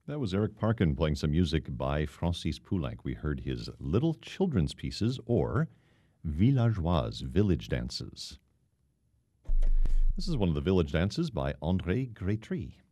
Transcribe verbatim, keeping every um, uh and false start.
That was Eric Parkin playing some music by Francis Poulenc. We heard his Little Children's Pieces, or Villageoise, Village Dances. This is one of the village dances by André Grétry.